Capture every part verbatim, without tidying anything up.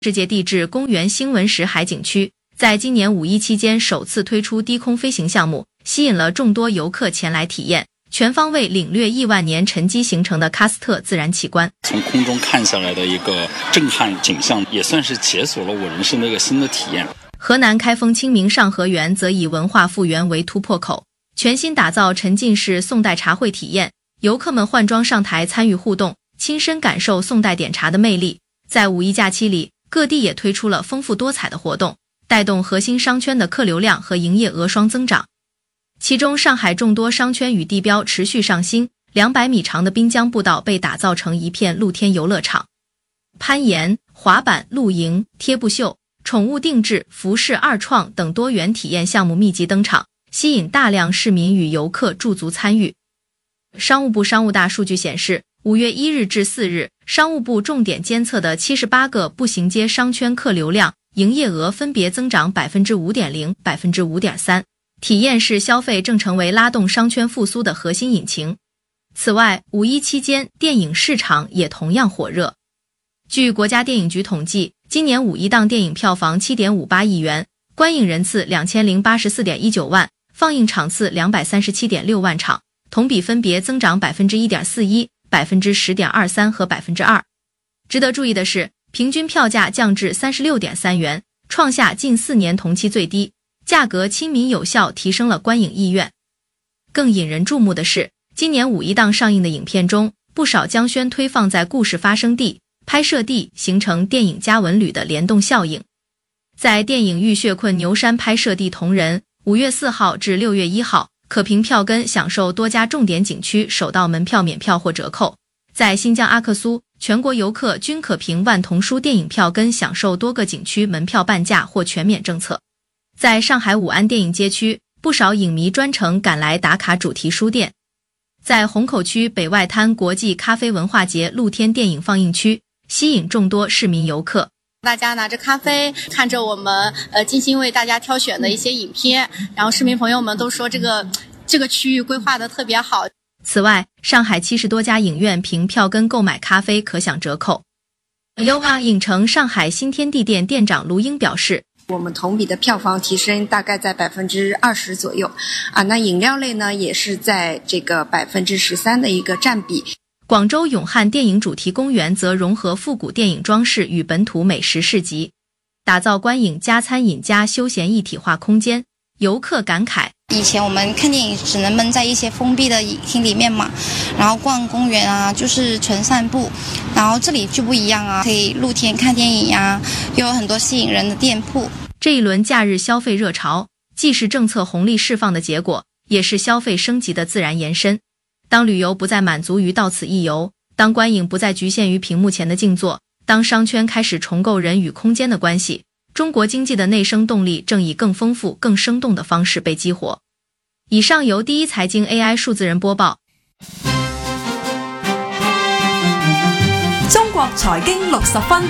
世界地质公园兴文石海景区在今年五一期间首次推出低空飞行项目，吸引了众多游客前来体验，全方位领略亿万年沉积形成的喀斯特自然奇观。 从空中看下来的一个震撼景象，也算是解锁了我人生的一个新的体验。 河南开封清明上河园则以文化复原为突破口，全新打造沉浸式宋代茶会体验，游客们换装上台参与互动，亲身感受宋代点茶的魅力。在五一假期里，各地也推出了丰富多彩的活动，带动核心商圈的客流量和营业额双增长。其中上海众多商圈与地标持续上新，两百米长的滨江步道被打造成一片露天游乐场，攀岩、滑板、露营、贴布秀、宠物定制、服饰二创等多元体验项目密集登场，吸引大量市民与游客驻足参与。商务部商务大数据显示，五月一日至四日，商务部重点监测的七十八个步行街商圈客流量、营业额分别增长 百分之五点零、百分之五点三， 体验式消费正成为拉动商圈复苏的核心引擎。此外，五一期间电影市场也同样火热。据国家电影局统计，今年五一档电影票房 七点五八亿元，观影人次 两千零八十四点一九万，放映场次 两百三十七点六万场，同比分别增长 百分之一点四一、百分之十点二三 和 百分之二。值得注意的是，平均票价降至 三十六点三元，创下近四年同期最低，价格亲民有效，提升了观影意愿。更引人注目的是，今年五一档上映的影片中，不少将宣推放在故事发生地、拍摄地，形成电影加文旅的联动效应。在电影浴血困牛山拍摄地同仁，五月四号至六月一号，可凭票根享受多家重点景区首到门票免票或折扣。在新疆阿克苏，全国游客均可凭万童书电影票根享受多个景区门票半价或全免政策。在上海武安电影街区，不少影迷专程赶来打卡主题书店。在虹口区北外滩国际咖啡文化节露天电影放映区，吸引众多市民游客。 大家拿着咖啡，看着我们呃精心为大家挑选的一些影片，然后市民朋友们都说这个这个区域规划的特别好。 此外，上海七十多家影院凭票根购买咖啡可享折扣。优华影城上海新天地店店长卢英表示， 我们同比的票房提升大概在百分之二十左右啊，那饮料类呢也是在这个百分之十三的一个占比。 广州永汉电影主题公园则融合复古电影装饰与本土美食市集，打造观影加餐饮加休闲一体化空间。游客感慨， 以前我们看电影只能闷在一些封闭的影厅里面嘛，然后逛公园啊就是纯散步，然后这里就不一样啊，可以露天看电影呀、啊，又有很多吸引人的店铺。 这一轮假日消费热潮，既是政策红利释放的结果，也是消费升级的自然延伸。当旅游不再满足于到此一游，当观影不再局限于屏幕前的静坐，当商圈开始重构人与空间的关系，中国经济的内生动力正以更丰富、更生动的方式被激活。以上由第一财经 A I 数字人播報。 中國財經六十分。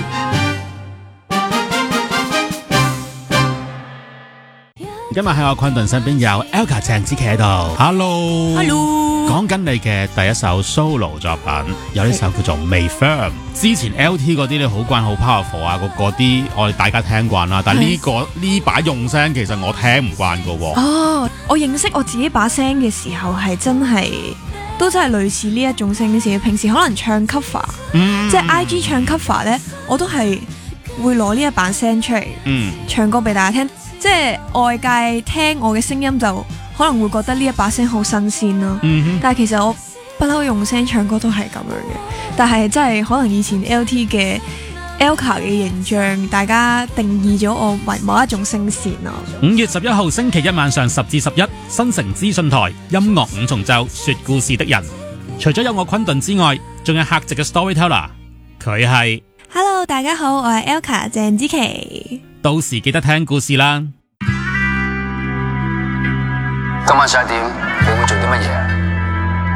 今日喺我昆頓身邊有 Elka 鄭子琪喺度 ，Hello，Hello， 講緊你嘅第一首 solo 作品，有呢首叫做《未 Firm》。之前 L T 嗰啲咧好慣好 powerful 啊，嗰啲我哋大家聽慣啦，但係呢、呢個呢把用聲其實我聽唔慣㗎喎。 哦，我認識我自己把聲嘅時候係真係都真係類似呢一種聲線，平時可能唱 cover，、嗯、即係 I G 唱 cover 咧，我都係會攞呢一把聲出嚟、嗯、唱歌俾大家聽。即係外界聽我嘅聲音就可能會覺得呢一把聲好新鮮咯、嗯，但係其實我不嬲用聲唱歌都係咁樣嘅。但係真係可能以前 L T 嘅 Elka 嘅形象，大家定義咗我為某一種聲線咯。 五月十一號星期一晚上十至十一，新城資訊台音樂五重奏說故事的人，除咗有我昆頓之外，仲有客席嘅 storyteller， 佢係 Hello 大家好，我係 Elka 鄭子琪。 到時記得聽故事啦。 今晚十一點，你會做啲乜嘢？